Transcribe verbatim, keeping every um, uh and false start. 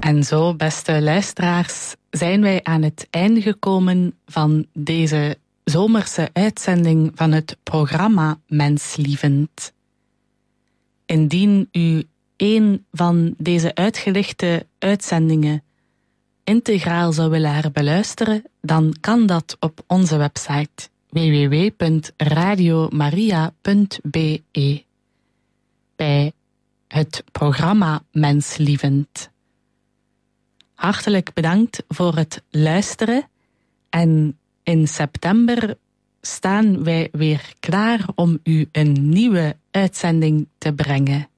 En zo, beste luisteraars, zijn wij aan het einde gekomen van deze zomerse uitzending van het programma Menslievend. Indien u een van deze uitgelichte uitzendingen integraal zou willen herbeluisteren, dan kan dat op onze website w w w punt radio maria punt b e bij het programma Menslievend. Hartelijk bedankt voor het luisteren en in september staan wij weer klaar om u een nieuwe uitzending te brengen.